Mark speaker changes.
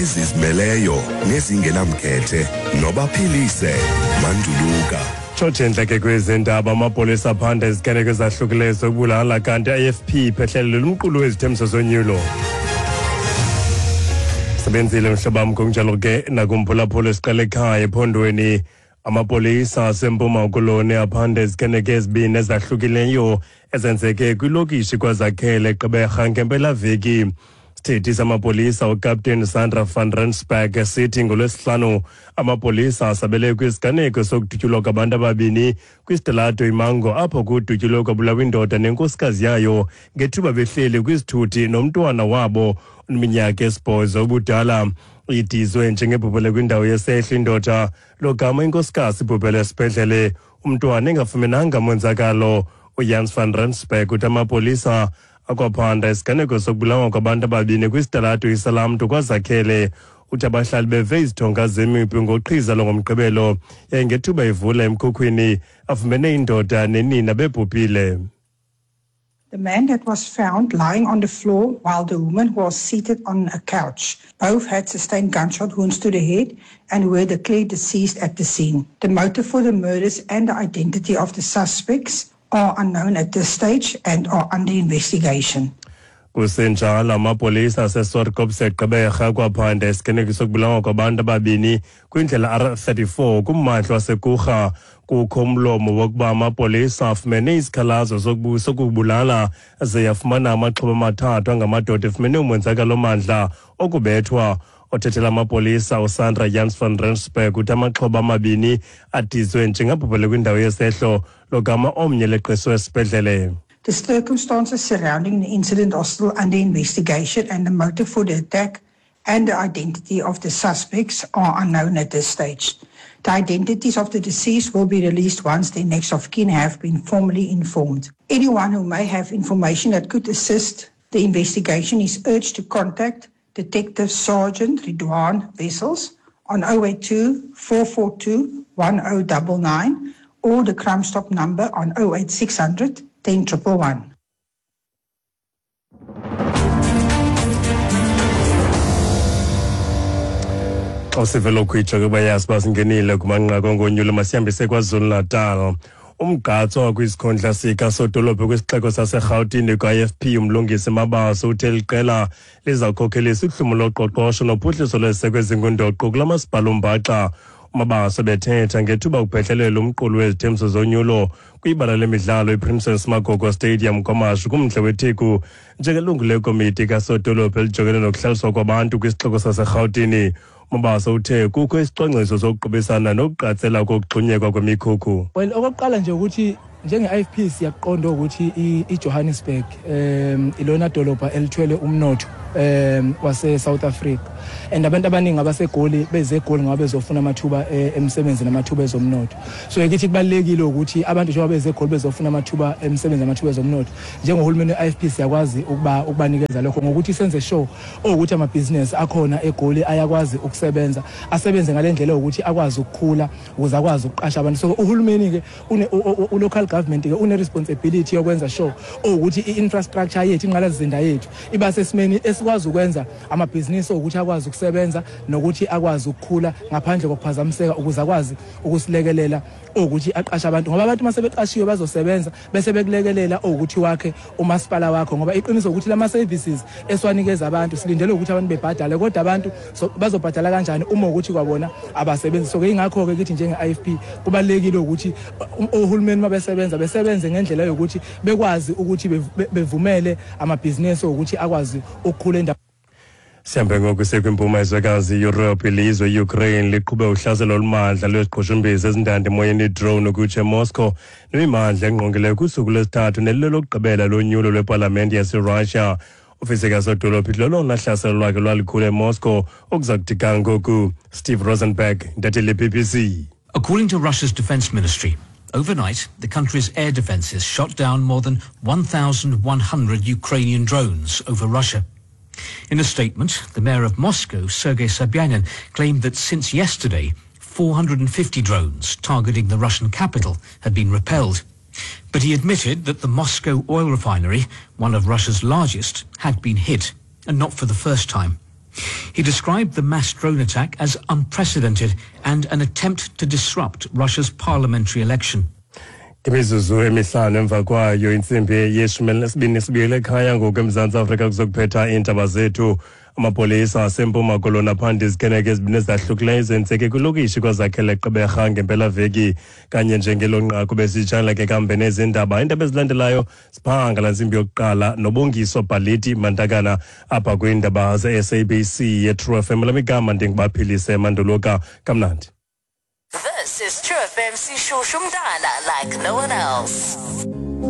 Speaker 1: ezizimeleyo nezingenamkhethe nobaphilise Manduluka.
Speaker 2: Chotshentle ke kwezindaba amapolisa aphanda iziganeko ezahlukileyo zokubulala kanti AFP phehlelele umqulu wezithembiso zonyulo. Sebenzile mhlabam kunjalo ke nakumphulaphula esiqale ekhaya ephondweni amapolisa asempuma koloni aphanda iziganeko ezibini ezahlukileyo ezenzeke kwilokishi kwaZakhele eGqeberha ngempelaveki. Sithethisa amapolisa uCaptain Sandra van Rensburg esithi ngolwesihlanu amapolisa asabele kwisiganeko sokudutyulwa kwabantu ababini kwisitalato iMango apho kudutyulwe kwabulawa indoda nenkosikazi yayo ngethuba behleli kwisithuthi nomntwana wabo oneminyaka esibhozo obudala. Idizwe njengebhubhele kwindawo yesehlo indoda logama inkosikazi ibhubhele esibhedlele umntwana engafumenanga monzakalo. uJans van Rensburg uthi amapolisa akwaphanda isiganeko sokubulawa kwabantu ababini kwisitalato iSalamto kwaZakhele. Uthi abahlali beve izithonga zemipu ngoqhiza longomgqibelo yayingethuba ivula emkhukhwini afumene indoda nenina bebhubhile.
Speaker 3: The man that was found lying on the floor while the woman was seated on a couch. Both had sustained gunshot wounds to the head and were declared deceased at the scene. The motive for the murders and the identity of the suspects are unknown at this stage and are under investigation.
Speaker 2: Kusenjalo amapolisa aseSwartkop seGqeberha kwaphanda isiganeko sokubulawa kwabantu ababini kwindlela R34 kummandla waseKurha. Kukho umlomo wokuba amapolisa afumene isikhalazo sokubulala ze yafumana amaxhoba amathathu angamadoda efumene umonzakalo omandla okubethwa. Othethela amapolisa uSandra Jans van Rensburg uthi amaxhoba amabini adizwe njengabhubhele kwindawo yesehlo logama omnye leqeswe esibhedlele.
Speaker 3: The circumstances surrounding the incident are still under investigation and the motive for the attack and the identity of the suspects are unknown at this stage. The identities of the deceased will be released once their next of kin have been formally informed. Anyone who may have information that could assist the investigation is urged to contact Detective Sergeant Ridwan Wessels on 082 442 1099 or the Crime Stop number on 08600 10111.
Speaker 2: Osivelo kwitsho kuba yazi basingenile kumanqaku ngonyulo masihambise KwaZulu-Natal. Umgqatso kwisikhondla sikasodolophu kwisixeko saseRhawutini kwa-AFP umlungisi Mabaso uthe liqela lizakhokhelisa uhlumo loqoqosho nophuhliso lweziseko ezingundoqo kula masipala uMbaxa. Mabaso bethetha ngethuba ukuphehlelelo umqulu wezithembiso zonyulo kwibala lemidlalo iPrincess Magogo Stadium kwaMashu kumntla weTheku njengelungu lekomiti kasodolophu elijongene nokuhlaliswa kwabantu kwisixeko saseRhawutini. Mabaso uthe kukho isicwangciso sokuqubisana nokuqatsela kokugxunyekwa kwemikhukhu.
Speaker 4: Well, okokuqala nje ukuthi njenge-IFP siyaqonda ukuthi iJohannesburg ilona dolobha elithwele umnotho wase-South Africa and abantu abaningi abasegoli bezegoli ngoba bezofuna amathuba emsebenzi namathuba ezomnotho. So ngithi kubalekile ukuthi abantu njengoba bezegoli bezofuna amathuba emsebenzi namathuba ezomnotho njengohulumeni we-IFP siyakwazi ukubanikeza lokho ngokuthi senze sure ukuthi amabhizinisi akhona egoli ayakwazi ukusebenza asebenze ngalendlela ukuthi akwazi ukukhula ukuze akwazi ukuqasha abantu. So uhulumeni ke local government ke une responsibility yokwenza sure ukuthi i-infrastructure yethu inqalasizinda yethu iba sesimeni esikwazi ukwenza amabhizinisi ukuthi akwazi ukusebenza nokuthi akwazi ukukhula ngaphandle kokuphazamiseka ukuze akwazi ukusilekelela ukuthi aqashe abantu ngoba abantu masebeqashiwe bazosebenza bese bekulekelela ukuthi wakhe umasipala wakho ngoba iqiniso ukuthi lama services eswanikeza abantu silindele ukuthi abantu bebhadale kodwa abantu bazobhadala kanjani uma ukuthi kwabona abasebenzi. So ke ingakho ke kithi njenge-IFP kubalekile ukuthi uhulumeni besebenze ngendlela yokuthi bekwazi ukuthi bevumele amabhizinisi ukuthi akwazi ukukhula endaweni.
Speaker 2: Sihambe ngokusekwe impuma ezwekazi Europe ilizwe Ukraine liqhube uhlaselo olumandla lweziqhushumbisi ezindandi emoyeni drone ukutshe Moscow nemimandla engqongileyo kusuku lwesithathu nelilo lokugqibela lonyulo lweparlamente yaseRussia. Ofisi kasodolophu lolona hlaselo lwakhe lwalikhulu eMoscow okuza kuthi ngoku. Steve Rosenberg, ntatheli BBC.
Speaker 5: According to Russia's defense ministry, overnight, the country's air defenses shot down more than 1,100 Ukrainian drones over Russia. In a statement, the mayor of Moscow, Sergei Sobyanin, claimed that since yesterday, 450 drones targeting the Russian capital had been repelled. But he admitted that the Moscow oil refinery, one of Russia's largest, had been hit, and not for the first time. He described the mass drone attack as unprecedented and an attempt to disrupt Russia's parliamentary election.
Speaker 2: Imizuzu emihlanu emva kwayo intsimbi ye-12 sibuyele ekhaya ngoku eMzantsi Afrika kuzokuphetha iindaba zethu. Amapolisa asempuma koloni aphanda izikeneke ezibini ezahlukileyo ezenzeke kwilokishi kwazakhele Gqeberha ngempelaveki kanye njengelonqaku besijala ke kambe nezindaba. Iindaba ezilandelayo siphangela ntsimbi yokuqala nobongiso Bhaliti Mantakana apha kwiindaba ze-SABC ye-True FM. Lamigama ndingubaphilise Manduluka. Kamnandi.
Speaker 6: This is True FM Sishushu Mdala like no one else.